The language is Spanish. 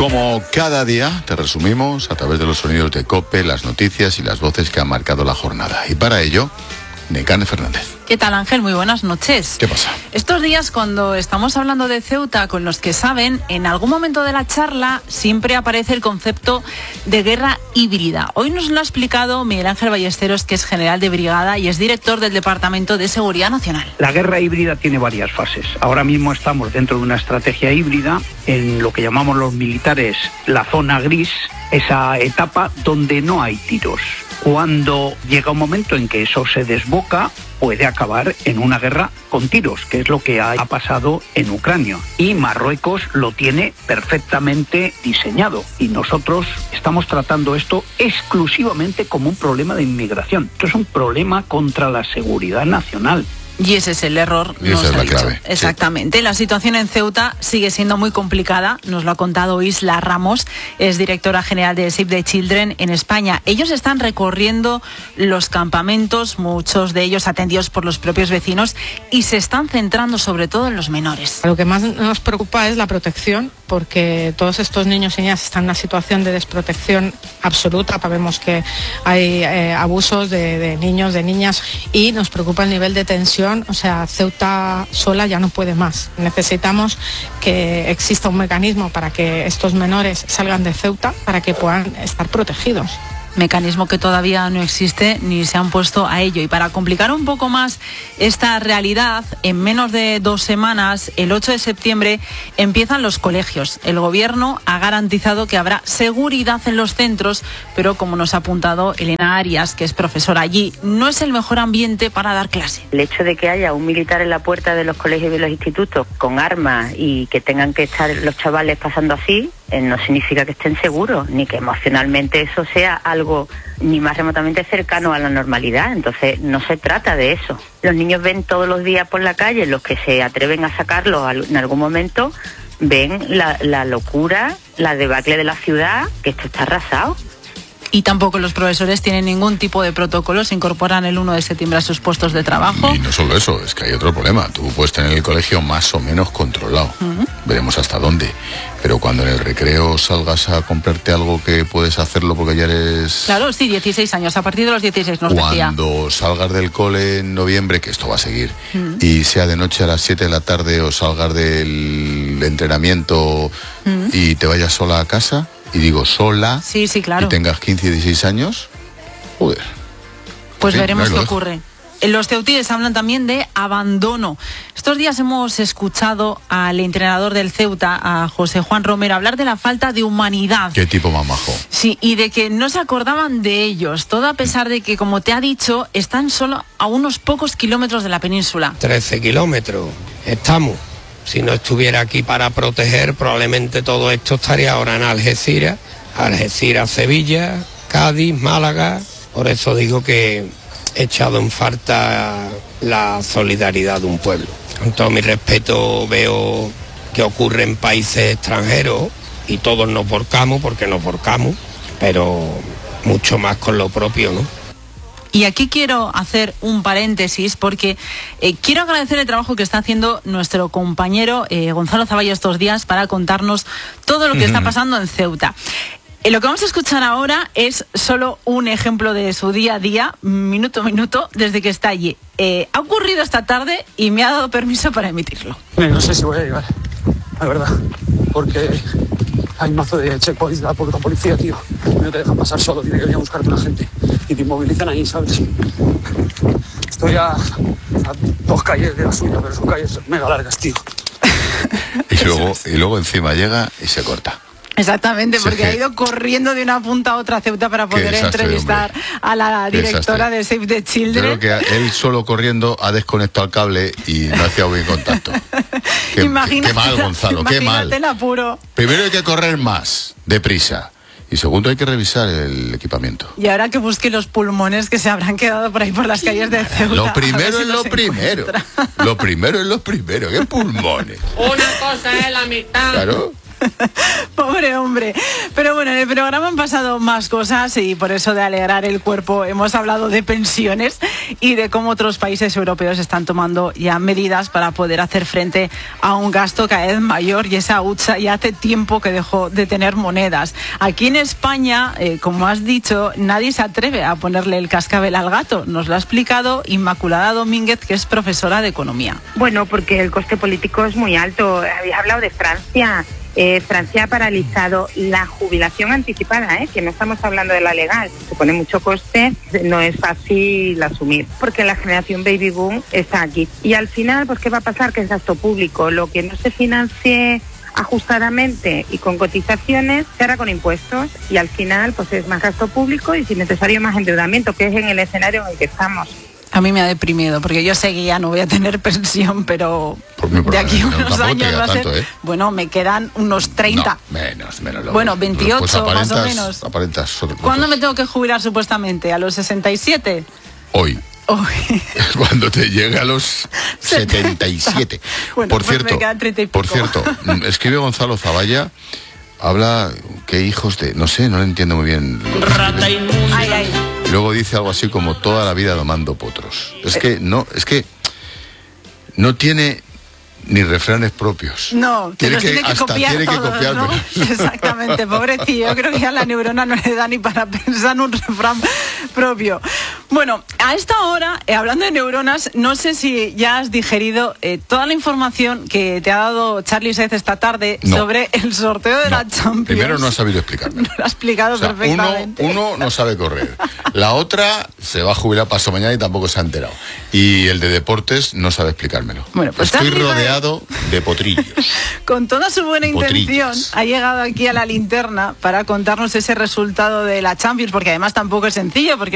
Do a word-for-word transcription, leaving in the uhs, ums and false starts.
Como cada día, te resumimos a través de los sonidos de COPE, las noticias y las voces que han marcado la jornada. Y para ello, Nekane Fernández. ¿Qué tal, Ángel? Muy buenas noches. ¿Qué pasa? Estos días, cuando estamos hablando de Ceuta con los que saben, en algún momento de la charla siempre aparece el concepto de guerra híbrida. Hoy nos lo ha explicado Miguel Ángel Ballesteros, que es general de brigada y es director del Departamento de Seguridad Nacional. La guerra híbrida tiene varias fases. Ahora mismo estamos dentro de una estrategia híbrida en lo que llamamos los militares la zona gris, esa etapa donde no hay tiros. Cuando llega un momento en que eso se desboca, puede acabar en una guerra con tiros, que es lo que ha pasado en Ucrania. Y Marruecos lo tiene perfectamente diseñado. Y nosotros estamos tratando esto exclusivamente como un problema de inmigración. Esto es un problema contra la seguridad nacional. Y ese es el error, y esa es la clave. Exactamente. Sí. La situación en Ceuta sigue siendo muy complicada. Nos lo ha contado Isla Ramos, es directora general de Save the Children en España. Ellos están recorriendo los campamentos, muchos de ellos atendidos por los propios vecinos, y se están centrando sobre todo en los menores. Lo que más nos preocupa es la protección, porque todos estos niños y niñas están en una situación de desprotección absoluta. Sabemos que hay eh, abusos de, de niños, de niñas, y nos preocupa el nivel de tensión. O sea, Ceuta sola ya no puede más. Necesitamos que exista un mecanismo para que estos menores salgan de Ceuta para que puedan estar protegidos. Mecanismo que todavía no existe ni se han puesto a ello. Y para complicar un poco más esta realidad, en menos de dos semanas, el ocho de septiembre, empiezan los colegios. El gobierno ha garantizado que habrá seguridad en los centros, pero como nos ha apuntado Elena Arias, que es profesora allí, no es el mejor ambiente para dar clase. El hecho de que haya un militar en la puerta de los colegios y de los institutos con armas y que tengan que estar los chavales pasando así, no significa que estén seguros, ni que emocionalmente eso sea algo ni más remotamente cercano a la normalidad. Entonces no se trata de eso. Los niños ven todos los días por la calle, los que se atreven a sacarlos en algún momento, ven la, la locura, la debacle de la ciudad, que esto está arrasado. Y tampoco los profesores tienen ningún tipo de protocolo, se incorporan el uno de septiembre a sus puestos de trabajo. Y no solo eso, es que hay otro problema. Tú puedes tener el colegio más o menos controlado. Uh-huh. Veremos hasta dónde. Pero cuando en el recreo salgas a comprarte algo que puedes hacerlo porque ya eres... Claro, sí, dieciséis años, a partir de los dieciséis nos decía. Cuando salgas del cole en noviembre, que esto va a seguir, uh-huh. y sea de noche a las siete de la tarde o salgas del entrenamiento uh-huh. y te vayas sola a casa... Y digo sola, sí, sí, claro. Y tengas quince y dieciséis años, joder. Pues sí, veremos qué dejo. ocurre. Los ceutíes hablan también de abandono. Estos días hemos escuchado al entrenador del Ceuta, a José Juan Romero, hablar de la falta de humanidad. Qué tipo más majo. Sí, y de que no se acordaban de ellos, todo a pesar de que, como te ha dicho, están solo a unos pocos kilómetros de la península. trece kilómetros, estamos. Si no estuviera aquí para proteger, probablemente todo esto estaría ahora en Algeciras, Algeciras, Sevilla, Cádiz, Málaga. Por eso digo que he echado en falta la solidaridad de un pueblo. Con todo mi respeto, veo que ocurre en países extranjeros y todos nos volcamos, porque nos volcamos, pero mucho más con lo propio, ¿no? Y aquí quiero hacer un paréntesis porque eh, quiero agradecer el trabajo que está haciendo nuestro compañero eh, Gonzalo Zavallo estos días para contarnos todo lo que uh-huh. está pasando en Ceuta. Eh, lo que vamos a escuchar ahora es solo un ejemplo de su día a día, minuto a minuto, desde que está allí. Eh, ha ocurrido esta tarde y me ha dado permiso para emitirlo. No sé si voy a llegar, la verdad, porque hay mazo de checkpoints de la policía, tío. No te dejan pasar solo, tiene que venir a buscarte una gente. Y te inmovilizan ahí, ¿sabes? Estoy a, a dos calles de la suya, pero son calles mega largas, tío. Y luego, y luego encima llega y se corta. Exactamente, porque sí, ha ido corriendo de una punta a otra Ceuta para poder desastre, entrevistar hombre. a la directora de Save the Children. Yo creo que él solo corriendo ha desconectado el cable y no hacía buen contacto. Qué, qué, qué mal, Gonzalo, qué mal. El apuro. Primero hay que correr más, deprisa. Y segundo, hay que revisar el equipamiento. Y ahora que busque los pulmones que se habrán quedado por ahí por las calles de Ceuta. Lo primero es lo primero. Lo primero es lo primero. ¿Qué pulmones? Una cosa es la mitad. Claro. Vamos Pobre hombre. Pero bueno, en el programa han pasado más cosas y por eso de alegrar el cuerpo hemos hablado de pensiones y de cómo otros países europeos están tomando ya medidas para poder hacer frente a un gasto cada vez mayor, y esa hucha ya hace tiempo que dejó de tener monedas. Aquí en España, eh, como has dicho, nadie se atreve a ponerle el cascabel al gato. Nos lo ha explicado Inmaculada Domínguez, que es profesora de economía. Bueno, porque el coste político es muy alto. Habéis hablado de Francia. Eh, Francia ha paralizado la jubilación anticipada, ¿eh? Que no estamos hablando de la legal. Supone mucho coste, no es fácil asumir, porque la generación baby boom está aquí. Y al final, pues ¿qué va a pasar? Que es gasto público. Lo que no se financie ajustadamente y con cotizaciones se hará con impuestos, y al final pues es más gasto público y si necesario más endeudamiento, que es en el escenario en el que estamos. A mí me ha deprimido, porque yo sé que ya no voy a tener pensión, pero mí, de aquí a unos no, años va a ser... Tanto, ¿eh? Bueno, me quedan unos treinta. No, menos, menos. Bueno, veintiocho, pues aparentas, más o menos. Aparentas, ¿Cuándo me tengo que jubilar supuestamente? ¿A los sesenta y siete? Hoy. Hoy. Cuando te llegue a los setenta y siete. Bueno, por pues cierto, me quedan treinta y pico. por cierto, escribe Gonzalo Zavalla, habla que hijos de... No sé, no lo entiendo muy bien. Rata inmunda. Ay, ay. Luego dice algo así como toda la vida domando potros. Es que no, es que no tiene ni refranes propios. No, tiene que, que, tiene que hasta copiar tiene todo, que copiarme. ¿no? Exactamente, pobrecillo. Yo creo que ya la neurona no le da ni para pensar en un refrán propio. Bueno, a esta hora, eh, hablando de neuronas, no sé si ya has digerido eh, toda la información que te ha dado Charly Saez esta tarde no. sobre el sorteo de no. la Champions. Primero no ha sabido explicarme. No lo ha explicado, o sea, perfectamente. Uno, uno no sabe correr. La otra se va a jubilar paso mañana y tampoco se ha enterado. Y el de deportes no sabe explicármelo. Bueno, pues estoy rodeado de potrillos. Con toda su buena intención, Potrillas. ha llegado aquí a la linterna para contarnos ese resultado de la Champions, porque además tampoco es sencillo, porque